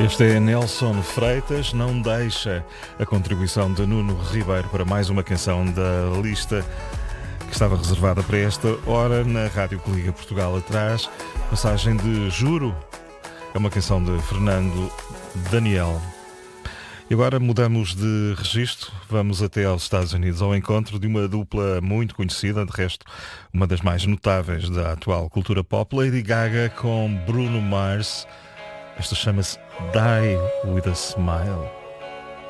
Este é Nelson Freitas, Não Deixa, a contribuição de Nuno Ribeiro para mais uma canção da lista que estava reservada para esta hora na Rádio que Liga Portugal atrás. Passagem de Juro, é uma canção de Fernando Daniel. E agora mudamos de registro, vamos até aos Estados Unidos ao encontro de uma dupla muito conhecida, de resto uma das mais notáveis da atual cultura pop, Lady Gaga com Bruno Mars. Esta chama-se Die With A Smile.